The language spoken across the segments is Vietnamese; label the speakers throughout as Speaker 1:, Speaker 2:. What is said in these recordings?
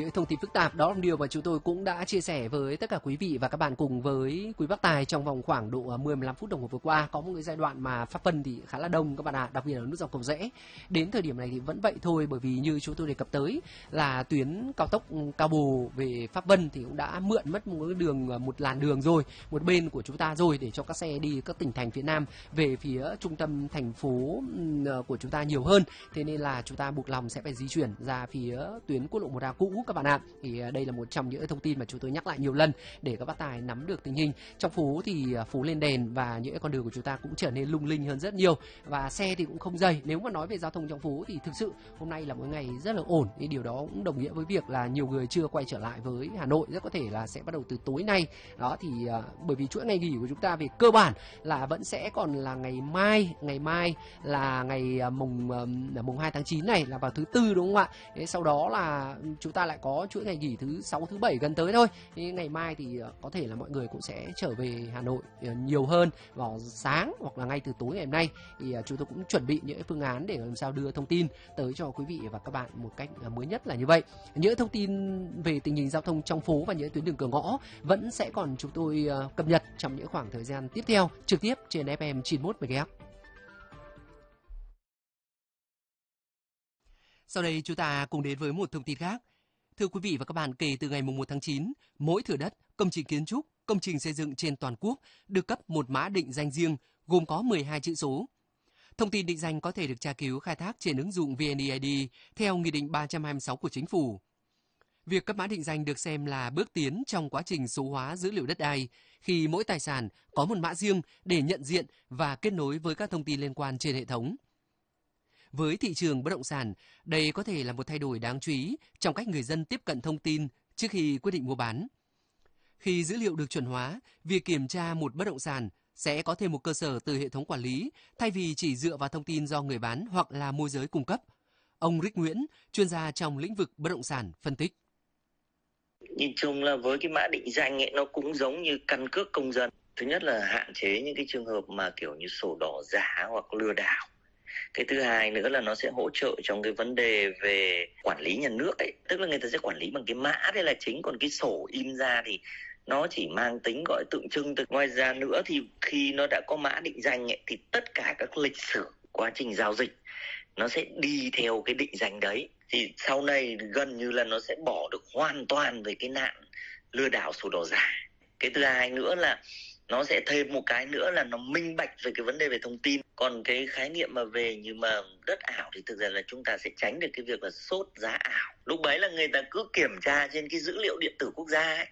Speaker 1: những thông tin phức tạp. Đó là điều mà chúng tôi cũng đã chia sẻ với tất cả quý vị và các bạn cùng với quý bác tài trong vòng khoảng độ 10-15 phút đồng hồ vừa qua. Có một cái giai đoạn mà Pháp Vân thì khá là đông các bạn ạ, đặc biệt là nút giao Cầu Giẽ. Đến thời điểm này thì vẫn vậy thôi, bởi vì như chúng tôi đề cập tới là tuyến cao tốc Cao Bồ về Pháp Vân thì cũng đã mượn mất một làn đường rồi, một bên của chúng ta rồi, để cho các xe đi các tỉnh thành phía Nam về phía trung tâm thành phố của chúng ta nhiều hơn. Thế nên là chúng ta buộc lòng sẽ phải di chuyển ra phía tuyến quốc lộ 1A cũ các bạn ạ. Thì đây là một trong những thông tin mà chúng tôi nhắc lại nhiều lần để các bác tài nắm được tình hình. Trong phố thì phố lên đèn và những con đường của chúng ta cũng trở nên lung linh hơn rất nhiều, và xe thì cũng không dày. Nếu mà nói về giao thông trong phố thì thực sự hôm nay là một ngày rất là ổn. Thì điều đó cũng đồng nghĩa với việc là nhiều người chưa quay trở lại với Hà Nội, rất có thể là sẽ bắt đầu từ tối nay. Đó thì bởi vì chuỗi ngày nghỉ của chúng ta về cơ bản là vẫn sẽ còn là ngày mai là ngày mùng 2 tháng 9 này, là vào thứ Tư đúng không ạ? Thế sau đó là chúng ta lại có chuỗi ngày nghỉ thứ 6, thứ 7 gần tới thôi. Thế ngày mai thì có thể là mọi người cũng sẽ trở về Hà Nội nhiều hơn vào sáng hoặc là ngay từ tối ngày hôm nay. Thì chúng tôi cũng chuẩn bị những phương án để làm sao đưa thông tin tới cho quý vị và các bạn một cách mới nhất là như vậy. Những thông tin về tình hình giao thông trong phố và những tuyến đường cửa ngõ vẫn sẽ còn chúng tôi cập nhật trong những khoảng thời gian tiếp theo trực tiếp trên FM 91 MHz. Sau đây chúng ta cùng đến với một thông tin khác. Thưa quý vị và các bạn, kể từ ngày 1 tháng 9, mỗi thửa đất, công trình kiến trúc, công trình xây dựng trên toàn quốc được cấp một mã định danh riêng gồm có 12 chữ số. Thông tin định danh có thể được tra cứu khai thác trên ứng dụng VNeID theo Nghị định 326 của Chính phủ. Việc cấp mã định danh được xem là bước tiến trong quá trình số hóa dữ liệu đất đai, khi mỗi tài sản có một mã riêng để nhận diện và kết nối với các thông tin liên quan trên hệ thống. Với thị trường bất động sản, đây có thể là một thay đổi đáng chú ý trong cách người dân tiếp cận thông tin trước khi quyết định mua bán. Khi dữ liệu được chuẩn hóa, việc kiểm tra một bất động sản sẽ có thêm một cơ sở từ hệ thống quản lý, thay vì chỉ dựa vào thông tin do người bán hoặc là môi giới cung cấp. Ông Rick Nguyễn, chuyên gia trong lĩnh vực bất động sản, phân tích.
Speaker 2: Nhìn chung là với cái mã định danh ấy, nó cũng giống như căn cước công dân. Thứ nhất là hạn chế những cái trường hợp mà kiểu như sổ đỏ giả hoặc lừa đảo. Cái thứ hai nữa là nó sẽ hỗ trợ trong cái vấn đề về quản lý nhà nước ấy. Tức là người ta sẽ quản lý bằng cái mã đấy là chính, còn cái sổ in ra thì nó chỉ mang tính gọi tượng trưng thôi. Ngoài ra nữa thì khi nó đã có mã định danh ấy, thì tất cả các lịch sử quá trình giao dịch nó sẽ đi theo cái định danh đấy. Thì sau này gần như là nó sẽ bỏ được hoàn toàn về cái nạn lừa đảo sổ đỏ giả. Cái thứ hai nữa là nó sẽ thêm một cái nữa là nó minh bạch về cái vấn đề về thông tin. Còn cái khái niệm mà về như mà đất ảo thì thực ra là chúng ta sẽ tránh được cái việc là sốt giá ảo. Lúc đấy là người ta cứ kiểm tra trên cái dữ liệu điện tử quốc gia ấy.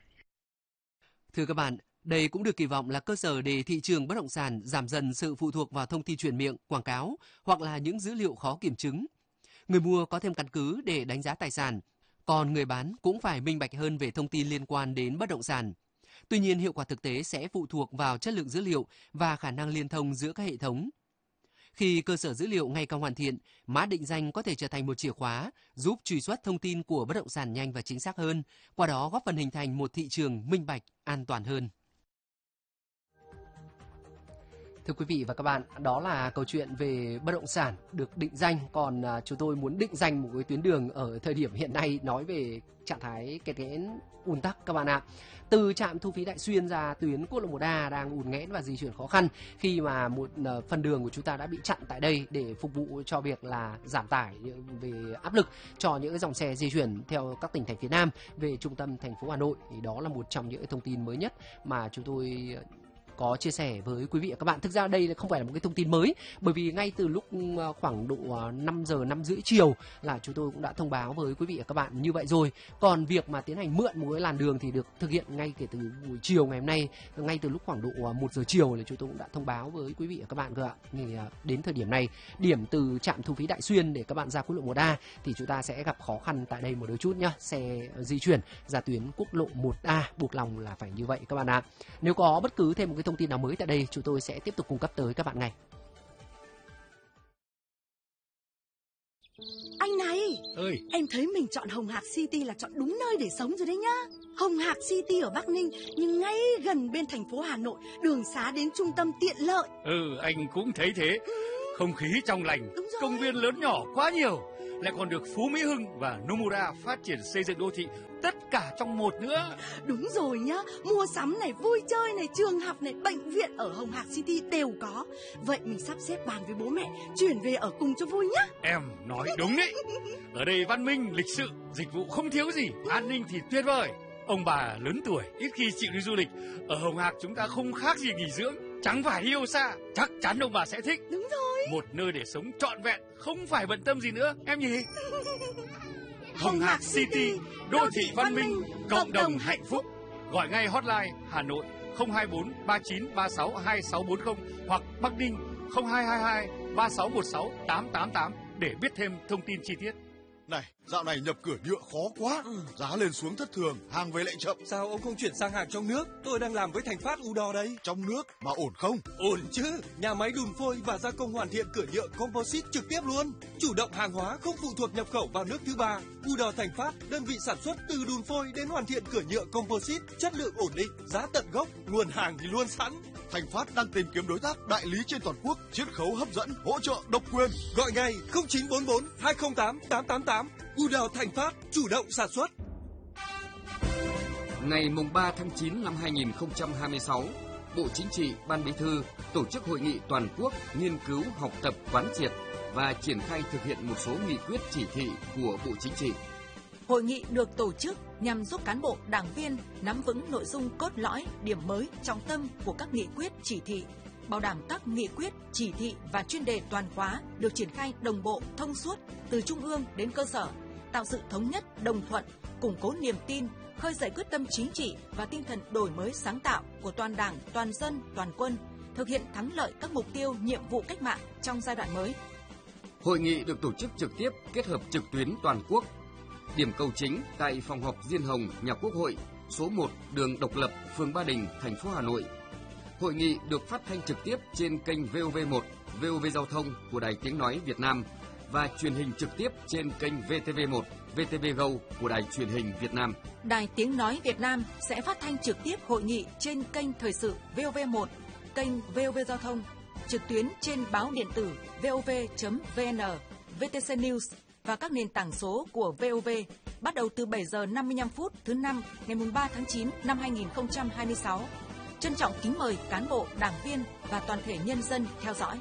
Speaker 1: Thưa các bạn, đây cũng được kỳ vọng là cơ sở để thị trường bất động sản giảm dần sự phụ thuộc vào thông tin truyền miệng, quảng cáo hoặc là những dữ liệu khó kiểm chứng. Người mua có thêm căn cứ để đánh giá tài sản, còn người bán cũng phải minh bạch hơn về thông tin liên quan đến bất động sản. Tuy nhiên, hiệu quả thực tế sẽ phụ thuộc vào chất lượng dữ liệu và khả năng liên thông giữa các hệ thống. Khi cơ sở dữ liệu ngày càng hoàn thiện, mã định danh có thể trở thành một chìa khóa giúp truy xuất thông tin của bất động sản nhanh và chính xác hơn, qua đó góp phần hình thành một thị trường minh bạch, an toàn hơn. Thưa quý vị và các bạn, đó là câu chuyện về bất động sản được định danh. Còn chúng tôi muốn định danh một cái tuyến đường ở thời điểm hiện nay, nói về trạng thái kẹt nghẽn ùn tắc các bạn ạ. Từ trạm thu phí Đại Xuyên ra tuyến quốc lộ 1A đang ùn nghẽn và di chuyển khó khăn, khi mà một phần đường của chúng ta đã bị chặn tại đây để phục vụ cho việc là giảm tải về áp lực cho những dòng xe di chuyển theo các tỉnh thành phía Nam về trung tâm thành phố Hà Nội. Thì đó là một trong những thông tin mới nhất mà chúng tôi có chia sẻ với quý vị và các bạn. Thực ra đây không phải là một cái thông tin mới, bởi vì ngay từ lúc khoảng độ 5 giờ 5 rưỡi chiều là chúng tôi cũng đã thông báo với quý vị và các bạn như vậy rồi. Còn việc mà tiến hành mượn một cái làn đường thì được thực hiện ngay kể từ buổi chiều ngày hôm nay, ngay từ lúc khoảng độ 1 giờ chiều là chúng tôi cũng đã thông báo với quý vị và các bạn cơ ạ. Thì đến thời điểm này, điểm từ trạm thu phí Đại Xuyên để các bạn ra quốc lộ 1A thì chúng ta sẽ gặp khó khăn tại đây một đôi chút nhá. Xe di chuyển ra tuyến quốc lộ 1A buộc lòng là phải như vậy các bạn ạ. Nếu có bất cứ thêm một cái thông tin nào mới tại đây, chúng tôi sẽ tiếp tục cung cấp tới các bạn ngay.
Speaker 3: Anh này, em thấy mình chọn Hồng Hạc City là chọn đúng nơi để sống rồi đấy nhá. Hồng Hạc City ở Bắc Ninh, nhưng ngay gần bên thành phố Hà Nội, đường xá đến trung tâm tiện lợi.
Speaker 4: Anh cũng thấy thế. Không khí trong lành, công viên lớn nhỏ quá nhiều. lại còn được Phú Mỹ Hưng và Nomura phát triển xây dựng đô thị, tất cả trong một nữa.
Speaker 3: Đúng rồi nhá, mua sắm này, vui chơi này, trường học này, bệnh viện ở Hồng Hạc City đều có. Vậy mình sắp xếp bàn với bố mẹ chuyển về ở cùng cho vui nhá.
Speaker 4: Em nói đúng đấy. Ở đây văn minh, lịch sự, dịch vụ không thiếu gì, an ninh thì tuyệt vời. Ông bà lớn tuổi ít khi chịu đi du lịch. Ở Hồng Hạc chúng ta không khác gì nghỉ dưỡng, chẳng phải đi đâu xa. Chắc chắn ông bà sẽ thích.
Speaker 3: Đúng rồi.
Speaker 4: Một nơi để sống trọn vẹn, không phải bận tâm gì nữa, em nhỉ? Hồng Hạc City, đô thị văn minh, cộng đồng hạnh phúc. Gọi ngay hotline Hà Nội 024 39 36 2640 hoặc Bắc Ninh 0222 3616 888 để biết thêm thông tin chi tiết.
Speaker 5: Này, dạo này nhập cửa nhựa khó quá, giá lên xuống thất thường, hàng về lại chậm.
Speaker 6: Sao ông không chuyển sang hàng trong nước? Tôi đang làm với Thành Phát Udor đây.
Speaker 5: Trong nước mà ổn không?
Speaker 6: Ổn chứ, nhà máy đun phôi và gia công hoàn thiện cửa nhựa composite trực tiếp luôn. Chủ động hàng hóa không phụ thuộc nhập khẩu vào nước thứ ba. Udor Thành Phát, đơn vị sản xuất từ đun phôi đến hoàn thiện cửa nhựa composite, chất lượng ổn định, giá tận gốc, nguồn hàng thì luôn sẵn.
Speaker 5: Thành Phát đang tìm kiếm đối tác đại lý trên toàn quốc, chiết khấu hấp dẫn, hỗ trợ độc quyền.
Speaker 6: Gọi ngay 0944 208 888. Udor Thành Phát, chủ động sản xuất.
Speaker 7: Ngày 3 tháng 9 năm 2026, Bộ Chính trị, Ban Bí thư tổ chức hội nghị toàn quốc nghiên cứu, học tập, quán triệt và triển khai thực hiện một số nghị quyết chỉ thị của Bộ Chính trị.
Speaker 8: Hội nghị được tổ chức nhằm giúp cán bộ, đảng viên nắm vững nội dung cốt lõi, điểm mới, trọng tâm của các nghị quyết, chỉ thị, bảo đảm các nghị quyết, chỉ thị và chuyên đề toàn khóa được triển khai đồng bộ, thông suốt từ trung ương đến cơ sở, tạo sự thống nhất, đồng thuận, củng cố niềm tin, khơi dậy quyết tâm chính trị và tinh thần đổi mới sáng tạo của toàn Đảng, toàn dân, toàn quân, thực hiện thắng lợi các mục tiêu, nhiệm vụ cách mạng trong giai đoạn mới.
Speaker 7: Hội nghị được tổ chức trực tiếp kết hợp trực tuyến toàn quốc. Điểm cầu chính tại phòng họp Diên Hồng, Nhà Quốc hội, số 1, đường Độc Lập, phường Ba Đình, thành phố Hà Nội. Hội nghị được phát thanh trực tiếp trên kênh VOV1, VOV Giao thông của Đài Tiếng nói Việt Nam và truyền hình trực tiếp trên kênh VTV1, VTV Go của Đài Truyền hình Việt Nam.
Speaker 8: Đài Tiếng nói Việt Nam sẽ phát thanh trực tiếp hội nghị trên kênh Thời sự VOV1, kênh VOV Giao thông, trực tuyến trên báo điện tử vov.vn, VTC News và các nền tảng số của VOV bắt đầu từ 7 giờ 55 phút thứ Năm ngày 3 tháng 9 năm 2026. Trân trọng kính mời cán bộ, đảng viên và toàn thể nhân dân theo dõi.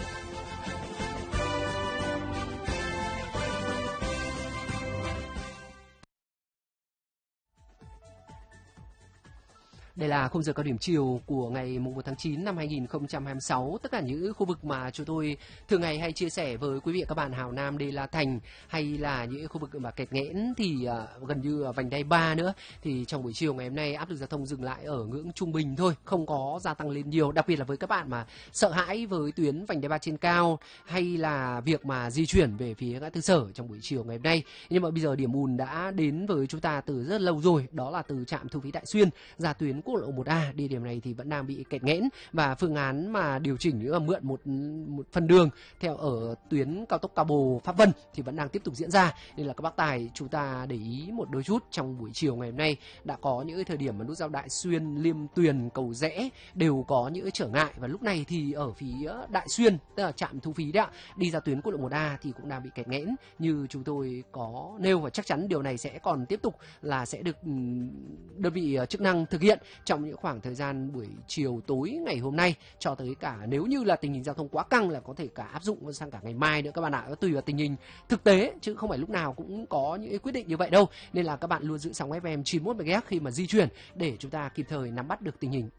Speaker 1: Đây là khung giờ cao điểm chiều của ngày 1 tháng 9 năm 2026. Tất cả những khu vực mà chúng tôi thường ngày hay chia sẻ với quý vị các bạn Hào Nam, Đê La Thành hay là những khu vực mà kẹt nghẽn thì gần như vành đai 3 nữa, thì trong buổi chiều ngày hôm nay áp lực giao thông dừng lại ở ngưỡng trung bình thôi, không có gia tăng lên nhiều. Đặc biệt là với các bạn mà sợ hãi với tuyến vành đai 3 trên cao hay là việc mà di chuyển về phía ngã tư Sở trong buổi chiều ngày hôm nay. Nhưng mà bây giờ điểm ùn đã đến với chúng ta từ rất lâu rồi, đó là từ trạm thu phí Đại Xuyên ra tuyến quốc lộ 1A. Địa điểm này thì vẫn đang bị kẹt nghẽn và phương án mà điều chỉnh nữa mượn một phần đường theo ở tuyến cao tốc Cao Bồ Pháp Vân thì vẫn đang tiếp tục diễn ra, nên là các bác tài chúng ta để ý một đôi chút. Trong buổi chiều ngày hôm nay đã có những thời điểm mà nút giao Đại Xuyên, Liêm Tuyền, Cầu Rẽ đều có những trở ngại, và lúc này thì ở phía Đại Xuyên, tức là trạm thu phí đó, đi ra tuyến quốc lộ 1A thì cũng đang bị kẹt nghẽn như chúng tôi có nêu, và chắc chắn điều này sẽ còn tiếp tục là sẽ được đơn vị chức năng thực hiện trong những khoảng thời gian buổi chiều tối ngày hôm nay cho tới cả, nếu như là tình hình giao thông quá căng là có thể cả áp dụng sang cả ngày mai nữa các bạn ạ. Tùy vào tình hình thực tế chứ không phải lúc nào cũng có những quyết định như vậy đâu, nên là các bạn luôn giữ sóng FM 91 MHz khi mà di chuyển để chúng ta kịp thời nắm bắt được tình hình.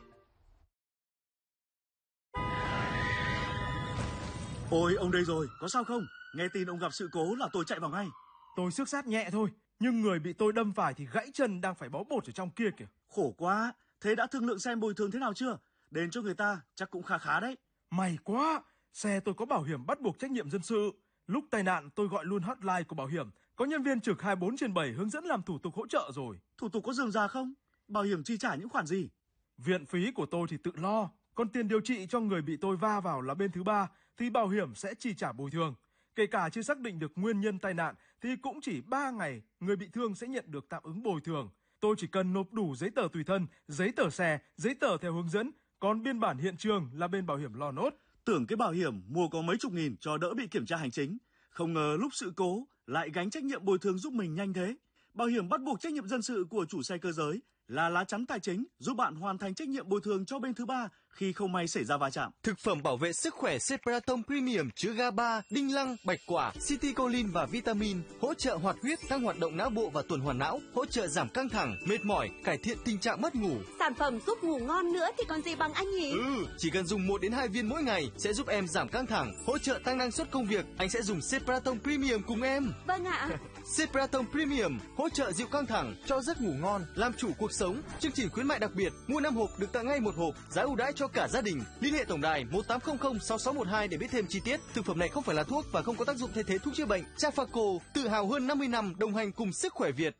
Speaker 9: Ôi, ông đây rồi, có sao không? Nghe tin ông gặp sự cố là tôi chạy vào ngay.
Speaker 10: Tôi xước sát nhẹ thôi, nhưng người bị tôi đâm phải thì gãy chân đang phải bó bột ở trong kia kìa.
Speaker 9: Khổ quá, thế đã thương lượng xem bồi thường thế nào chưa? Đền cho người ta chắc cũng khá khá đấy.
Speaker 10: May quá, xe tôi có bảo hiểm bắt buộc trách nhiệm dân sự. Lúc tai nạn tôi gọi luôn hotline của bảo hiểm, có nhân viên trực 24/7 hướng dẫn làm thủ tục hỗ trợ rồi.
Speaker 9: Thủ tục có rườm rà không? Bảo hiểm chi trả những khoản gì?
Speaker 10: Viện phí của tôi thì tự lo, còn tiền điều trị cho người bị tôi va vào là bên thứ ba thì bảo hiểm sẽ chi trả bồi thường. Kể cả chưa xác định được nguyên nhân tai nạn thì cũng chỉ 3 ngày người bị thương sẽ nhận được tạm ứng bồi thường. Tôi chỉ cần nộp đủ giấy tờ tùy thân, giấy tờ xe, giấy tờ theo hướng dẫn, còn biên bản hiện trường là bên bảo hiểm lo nốt.
Speaker 9: Tưởng cái bảo hiểm mua có mấy chục nghìn cho đỡ bị kiểm tra hành chính. Không ngờ lúc sự cố lại gánh trách nhiệm bồi thường giúp mình nhanh thế. Bảo hiểm bắt buộc trách nhiệm dân sự của chủ xe cơ giới là lá chắn tài chính giúp bạn hoàn thành trách nhiệm bồi thường cho bên thứ ba khi không may xảy ra va chạm.
Speaker 6: Thực phẩm bảo vệ sức khỏe Cepratom Premium chứa GABA, đinh lăng, bạch quả, citicoline và vitamin, hỗ trợ hoạt huyết, tăng hoạt động não bộ và tuần hoàn não, hỗ trợ giảm căng thẳng, mệt mỏi, cải thiện tình trạng mất ngủ.
Speaker 3: Sản phẩm giúp ngủ ngon nữa thì còn gì bằng anh nhỉ?
Speaker 6: Chỉ cần dùng 1 đến 2 viên mỗi ngày sẽ giúp em giảm căng thẳng, hỗ trợ tăng năng suất công việc. Anh sẽ dùng Cepratom Premium cùng em.
Speaker 3: Vâng ạ.
Speaker 6: Cepratom Premium hỗ trợ dịu căng thẳng, cho giấc ngủ ngon, làm chủ cuộc sống. Chương trình khuyến mại đặc biệt, mua 5 hộp được tặng ngay 1 hộp, giá ưu đãi cho cả gia đình. Liên hệ tổng đài 1800 6612 để biết thêm chi tiết. Thực phẩm này không phải là thuốc và không có tác dụng thay thế thuốc chữa bệnh. Trafaco, tự hào hơn 50 năm đồng hành cùng sức khỏe Việt.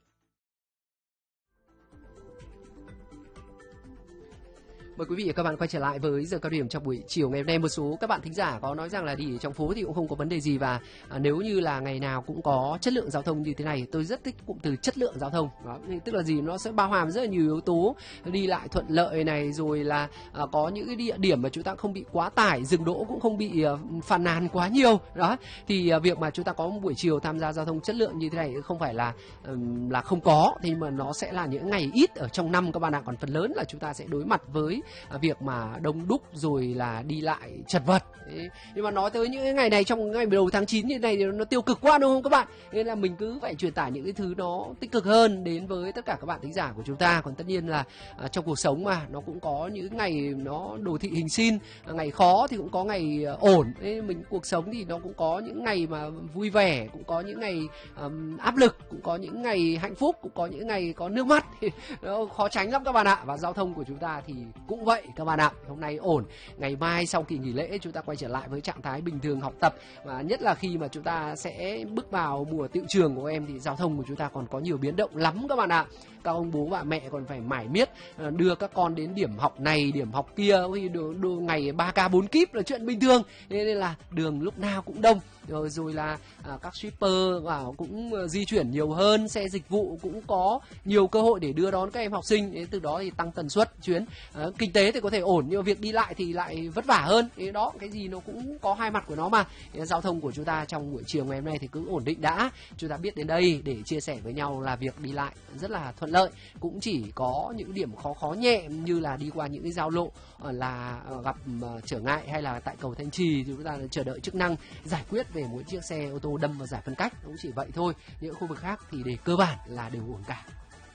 Speaker 1: Mời quý vị và các bạn quay trở lại với giờ cao điểm trong buổi chiều ngày hôm nay. Một số các bạn thính giả có nói rằng là đi ở trong phố thì cũng không có vấn đề gì, và nếu như là ngày nào cũng có chất lượng giao thông như thế này, tôi rất thích cụm từ chất lượng giao thông. Đó, tức là gì? Nó sẽ bao hàm rất là nhiều yếu tố, đi lại thuận lợi này, rồi là có những cái địa điểm mà chúng ta không bị quá tải, dừng đỗ cũng không bị phàn nàn quá nhiều. Đó, thì việc mà chúng ta có một buổi chiều tham gia giao thông chất lượng như thế này không phải là không có, thì mà nó sẽ là những ngày ít ở trong năm các bạn ạ. Còn phần lớn là chúng ta sẽ đối mặt với việc mà đông đúc rồi là đi lại chật vật. Nhưng mà nói tới những ngày này, trong ngày đầu tháng 9 như này thì nó tiêu cực quá đúng không các bạn? Nên là mình cứ phải truyền tải những cái thứ nó tích cực hơn đến với tất cả các bạn thính giả của chúng ta. Còn tất nhiên là trong cuộc sống mà nó cũng có những ngày nó đồ thị hình sin, ngày khó thì cũng có ngày ổn. Mình cuộc sống thì nó cũng có những ngày mà vui vẻ, cũng có những ngày áp lực, cũng có những ngày hạnh phúc, cũng có những ngày có nước mắt. Nó khó tránh lắm các bạn ạ. Và giao thông của chúng ta thì cũng vậy các bạn ạ. Hôm nay ổn, ngày mai sau kỳ nghỉ lễ chúng ta quay trở lại với trạng thái bình thường học tập, và nhất là khi mà chúng ta sẽ bước vào mùa tựu trường của em thì giao thông của chúng ta còn có nhiều biến động lắm các bạn ạ. Các ông bố bà mẹ còn phải mải miết đưa các con đến điểm học này điểm học kia, khi đưa ngày 3K 4 kíp là chuyện bình thường. Nên là đường lúc nào cũng đông, rồi là các shipper cũng di chuyển nhiều hơn, xe dịch vụ cũng có nhiều cơ hội để đưa đón các em học sinh, từ đó thì tăng tần suất chuyến. Kinh tế thì có thể ổn nhưng mà việc đi lại thì lại vất vả hơn. Đó, cái gì nó cũng có hai mặt của nó mà. Giao thông của chúng ta trong buổi chiều ngày hôm nay thì cứ ổn định đã. Chúng ta biết đến đây để chia sẻ với nhau là việc đi lại rất là thuận lợi, cũng chỉ có những điểm khó nhẹ như là đi qua những cái giao lộ là gặp trở ngại, hay là tại cầu Thanh Trì thì chúng ta chờ đợi chức năng giải quyết về mỗi chiếc xe ô tô đâm vào giải phân cách, cũng chỉ vậy thôi. Những khu vực khác thì để cơ bản là đều ổn cả.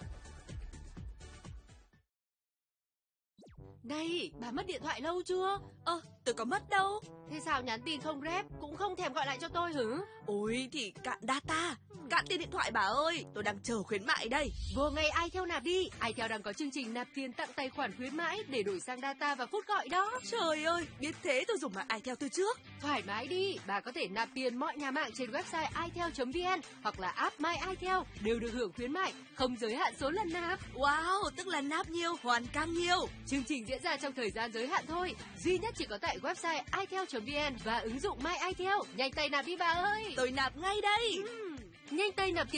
Speaker 11: Này, bà mất điện thoại lâu chưa?
Speaker 3: Tôi có mất đâu.
Speaker 11: Thế sao nhắn tin không rep, cũng không thèm gọi lại cho tôi hử?
Speaker 3: Ôi thì cạn data, cạn tiền điện thoại bà ơi. Tôi đang chờ khuyến mại đây.
Speaker 11: Vô ngay iTel nạp đi. iTel đang có chương trình nạp tiền tặng tài khoản khuyến mãi để đổi sang data và phút gọi đó.
Speaker 3: Trời ơi, biết thế tôi dùng mạng iTel từ trước.
Speaker 11: Thoải mái đi, bà có thể nạp tiền mọi nhà mạng trên website itel.vn hoặc là app My iTel đều được hưởng khuyến mại, không giới hạn số lần nạp.
Speaker 3: Wow, tức là nạp nhiều, hoàn cam nhiều.
Speaker 11: Chương trình diễn ra trong thời gian giới hạn thôi, duy nhất chỉ có tại website itel.vn và ứng dụng My iTel. Nhanh tay nạp đi bà ơi.
Speaker 3: Tôi nạp ngay đây.
Speaker 11: Nhanh tay nạp tiền